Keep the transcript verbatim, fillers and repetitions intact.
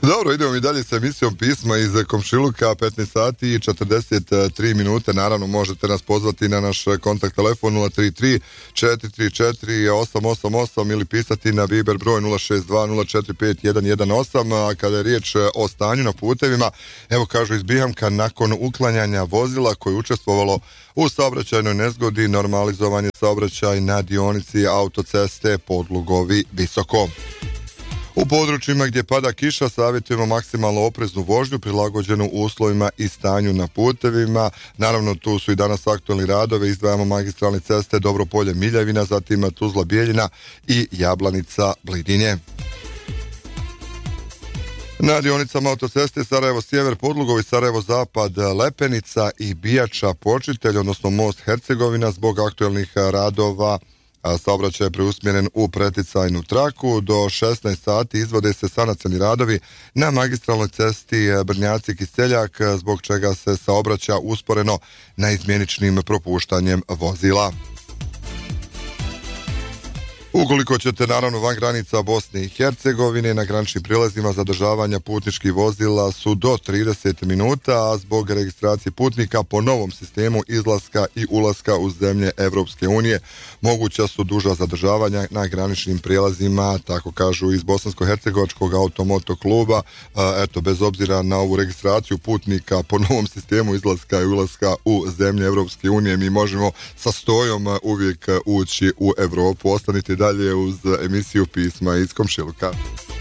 Dobro, idemo mi dalje sa emisijom Pisma iz komšiluka, petnaest sati i četrdeset tri minute. Naravno, možete nas pozvati na naš kontakt telefon nula tri tri četiri tri četiri osam osam osam ili pisati na Viber broj nula šest dva nula četiri pet jedan jedan osam. A kada je riječ o stanju na putevima, evo kažu iz Bihamka, nakon uklanjanja vozila koje je učestvovalo u saobraćajnoj nezgodi, normalizovan je saobraćaj na dionici autoceste Podlugovi Visoko. U područjima gdje pada kiša savjetujemo maksimalno opreznu vožnju prilagođenu uslovima i stanju na putevima. Naravno, tu su i danas aktualni radovi, izdvajamo magistralne ceste Dobropolje Miljavina, zatim Tuzla Bijeljina i Jablanica Blidinje. Na dionicama autoceste Sarajevo Sjever Podlugovi, Sarajevo Zapad Lepenica i Bijača Počitelj, odnosno most Hercegovina, zbog aktualnih radova saobraćaj je preusmjeren u preticajnu traku. Do šesnaest sati izvode se sanacioni radovi na magistralnoj cesti Brnjaci Kiseljak, zbog čega se saobraća usporeno na izmjeničnim propuštanjem vozila. Ukoliko ćete naravno van granica Bosne i Hercegovine, na graničnim prilazima zadržavanja putničkih vozila su do trideset minuta, a zbog registracije putnika po novom sistemu izlaska i ulaska u zemlje Evropske unije moguća su duža zadržavanja na graničnim prijelazima, tako kažu iz Bosansko-hercegovačkog automoto kluba. Eto, bez obzira na ovu registraciju putnika po novom sistemu izlaska i ulaska u zemlje Evropske unije, mi možemo sa stojom uvijek ući u Evropu. Ostanite dalje uz emisiju Pisma iz komšiluka.